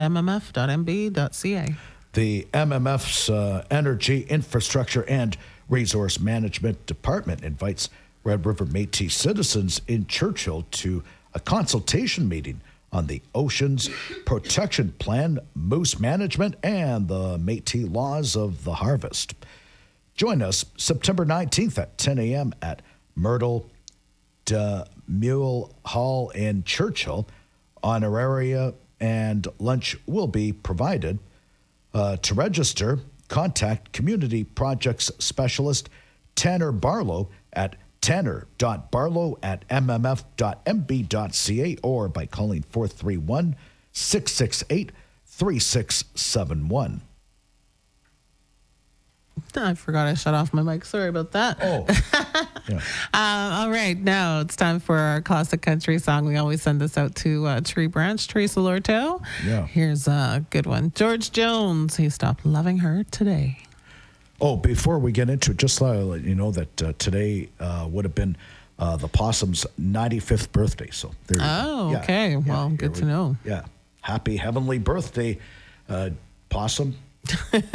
mmf.mb.ca. The MMF's Energy, Infrastructure, and Resource Management Department invites Red River Métis citizens in Churchill to a consultation meeting on the Oceans Protection Plan, moose management, and the Métis laws of the harvest. Join us September 19th at 10 a.m. at Myrtle de Mule Hall in Churchill. Honoraria and lunch will be provided. To register, contact Community Projects Specialist Tanner Barlow at tanner.barlow@mmf.mb.ca or by calling 431-668-3671. I forgot I shut off my mic. Sorry about that. Oh, yeah. All right. Now it's time for our classic country song. We always send this out to Tree Branch, Teresa Lorto. Yeah. Here's a good one. George Jones, He Stopped Loving Her Today. Oh, before we get into it, just to let you know that today would have been the possum's 95th birthday. So there you go. Yeah. Okay. Well, good to know. Yeah. Happy heavenly birthday, possum.